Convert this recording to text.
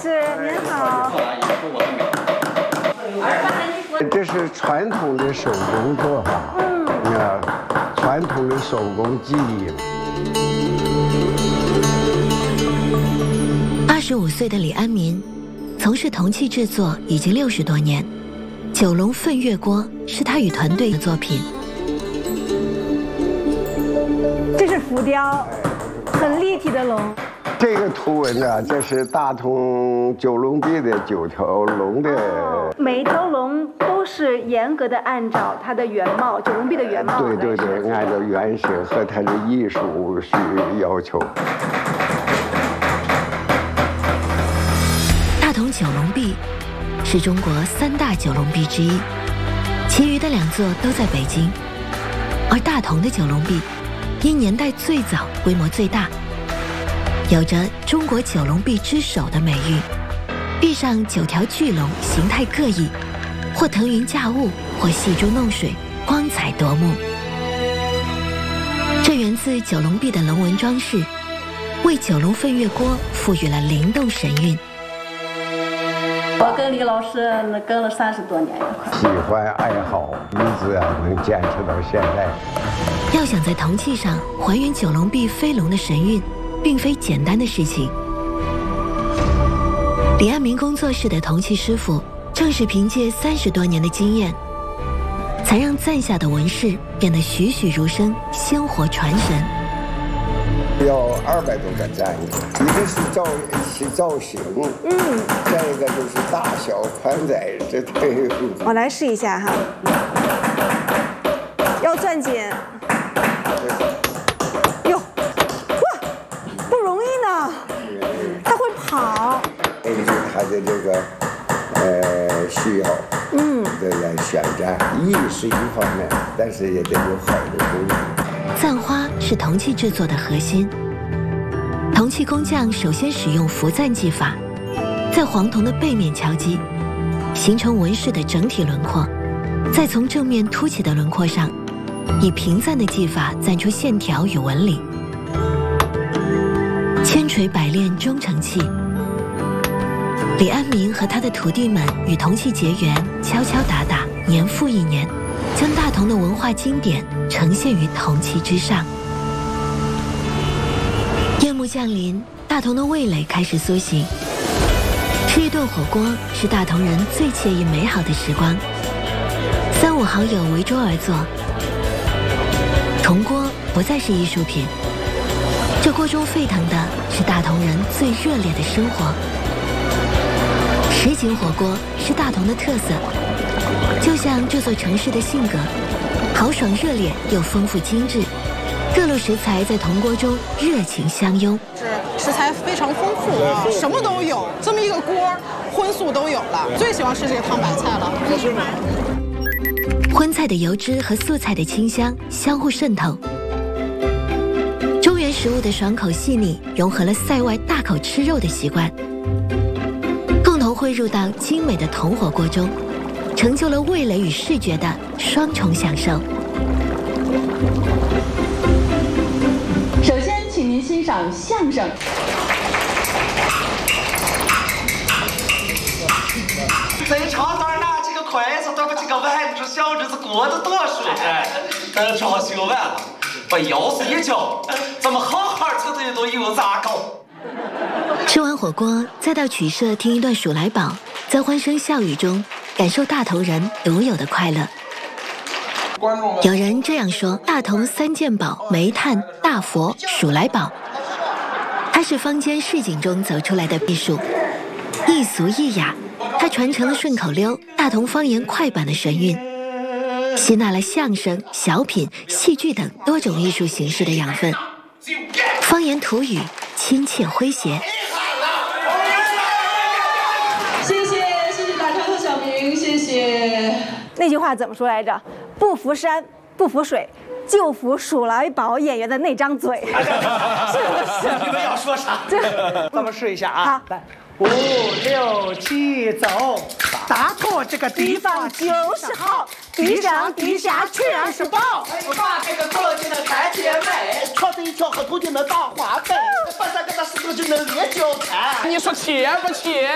师，您好。 这是传统的手工做法，传统的手工技艺。 25岁的李安民，从事铜器制作已经60多年。九龙奋月锅是他与团队的作品。 这是浮雕，很立体的龙。 这个图文呢，这是大同九龙壁的9条龙的。 每一条龙都是严格的按照它的原貌，九龙壁的原貌。 对，按照原型和它的艺术去要求。 大同九龙壁是中国3大九龙壁之一，其余的2座都在北京，而大同的九龙壁因年代最早、规模最大，有着中国九龙壁之首的美誉。壁上9条巨龙形态各异，或腾云驾雾，或戏珠弄水，光彩夺目。这源自九龙壁的龙纹装饰，为九龙奋月锅赋予了灵动神韵。 我跟李老师跟了30多年， 喜欢爱好，一直能坚持到现在。 要想在铜器上还原九龙壁飞龙的神韵，并非简单的事情。李安民工作室的铜器师傅正是凭借30多年的经验，才让赞下的纹饰变得栩栩如生、鲜活传神。 要200多个站，一个是造型，再一个就是大小宽窄，这对。 我来试一下哈，要攥紧。哟，哇，不容易呢，它会跑。 根据它的这个需要，来选战，艺是一方面，但是也得有好的工艺。 簪花是铜器制作的核心。铜器工匠首先使用浮簪技法，在黄铜的背面敲击，形成纹饰的整体轮廓，再从正面凸起的轮廓上，以平簪的技法簪出线条与纹理。千锤百炼终成器。李安民和他的徒弟们与铜器结缘，敲敲打打，年复一年，将大同的文化经典呈现于铜器之上。夜幕降临，大同的味蕾开始苏醒。吃一顿火锅是大同人最惬意美好的时光。3、5好友围桌而坐，铜锅不再是艺术品，这锅中沸腾的是大同人最热烈的生活。实景火锅是大同的特色，就像这座城市的性格，豪爽热烈又丰富精致，各路食材在铜锅中热情相拥。 食材非常丰富，什么都有，这么一个锅，荤素都有了。最喜欢吃这个汤白菜了。 荤菜的油脂和素菜的清香相互渗透，中原食物的爽口细腻融合了塞外大口吃肉的习惯，共同汇入到精美的铜火锅中，成就了味蕾与视觉的双重享受。 首先，请您欣赏相声。 在床上拿起个筷子，端过这个碗，你说小日子过得多舒服。等装修完了，把腰子一翘，咱们好好吃的都有咋搞？ 吃完火锅，再到曲社听一段数来宝，在欢声笑语中感受大同人独有的快乐。有人这样说：大同3件宝，煤炭、大佛、数来宝。它是坊间市井中走出来的艺术，易俗易雅，它传承了顺口溜、大同方言快板的神韵，吸纳了相声、小品、戏剧等多种艺术形式的养分，方言土语亲切诙谐。 谢谢大长和小明，谢谢。 那句话怎么说来着？不服山，不服水，就服数来宝演员的那张嘴。是不是？ 你们要说啥？咱们试一下啊！ 好， 来，5、6、7，走！大同这个地方就是好，地上地下全是宝。 把这个口就能看见美，瞧这一瞧和头就能当花呗，把这个那石头就能捏脚看。 你说切不切？